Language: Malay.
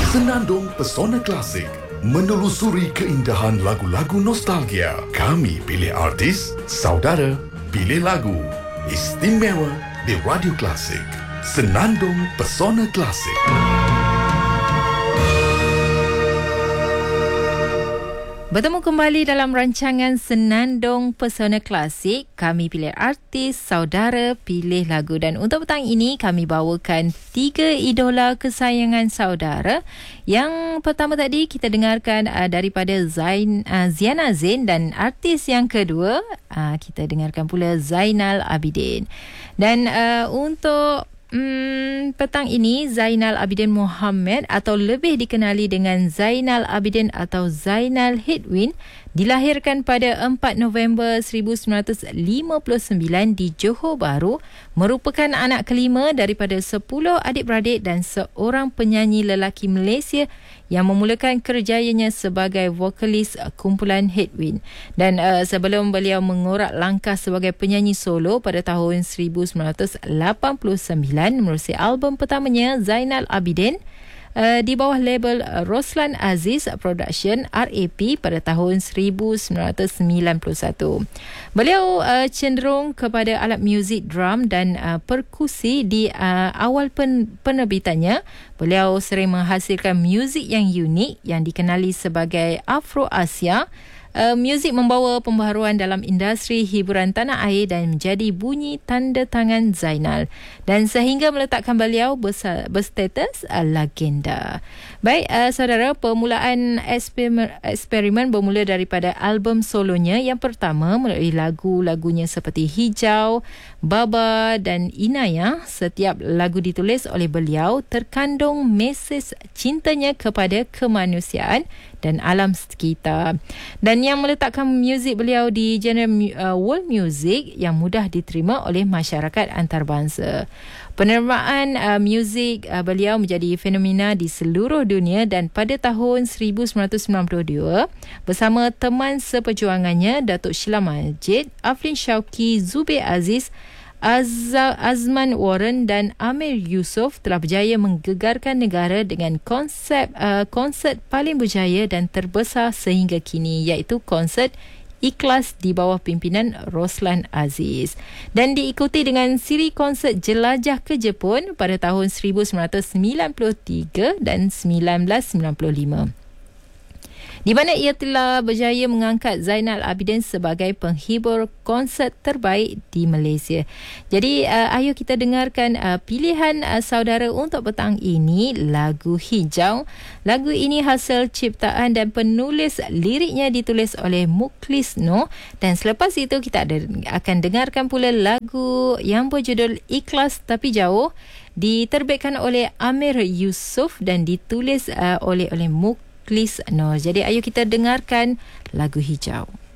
Senandung Pesona Klasik, menelusuri keindahan lagu-lagu nostalgia. Kami pilih artis, saudara, pilih lagu. Istimewa di Radio Klasik. Senandung Pesona Klasik. Bertemu kembali dalam rancangan Senandung Pesona Klasik. Kami pilih artis, saudara pilih lagu. Dan untuk petang ini kami bawakan 3 idola kesayangan saudara. Yang pertama tadi kita dengarkan daripada Ziana Zain, dan artis yang kedua kita dengarkan pula Zainal Abidin. Dan untuk petang ini, Zainal Abidin Mohamed atau lebih dikenali dengan Zainal Abidin atau Zainal Hidwin dilahirkan pada 4 November 1959 di Johor Bahru, merupakan anak kelima daripada 10 adik-beradik dan seorang penyanyi lelaki Malaysia yang memulakan kerjayanya sebagai vokalis kumpulan Hidwin. Dan sebelum beliau mengorak langkah sebagai penyanyi solo pada tahun 1989 menerusi album pertamanya Zainal Abidin di bawah label Roslan Aziz Production RAP pada tahun 1991. Beliau cenderung kepada alat muzik drum dan perkusi di awal penerbitannya. Beliau sering menghasilkan muzik yang unik yang dikenali sebagai Afro Asia. Muzik membawa pembaharuan dalam industri hiburan tanah air dan menjadi bunyi tanda tangan Zainal, dan sehingga meletakkan beliau berstatus legenda. Baik, saudara, permulaan eksperimen bermula daripada album solonya yang pertama melalui lagu-lagunya seperti Hijau, Baba dan Inaya. Setiap lagu ditulis oleh beliau terkandung mesej cintanya kepada kemanusiaan dan alam sekitar, dan yang meletakkan muzik beliau di genre world music yang mudah diterima oleh masyarakat antarabangsa. Penerimaan muzik beliau menjadi fenomena di seluruh dunia, dan pada tahun 1992 bersama teman seperjuangannya Datuk Sheila Majid, Afrin Shauki, Zubir Aziz, Azman Warren dan Amir Yusof telah berjaya menggegarkan negara dengan konsert paling berjaya dan terbesar sehingga kini, iaitu konsert Ikhlas di bawah pimpinan Roslan Aziz, dan diikuti dengan siri konsert Jelajah ke Jepun pada tahun 1993 dan 1995. Di mana ia telah berjaya mengangkat Zainal Abidin sebagai penghibur konsert terbaik di Malaysia. Jadi ayo kita dengarkan pilihan saudara untuk petang ini, lagu Hijau. Lagu ini hasil ciptaan dan penulis liriknya ditulis oleh Mukhlis Noor, dan selepas itu kita akan dengarkan pula lagu yang berjudul Ikhlas Tapi Jauh, diterbitkan oleh Amir Yusof dan ditulis oleh Mukhlis Noor. Jadi ayo kita dengarkan lagu Hijau.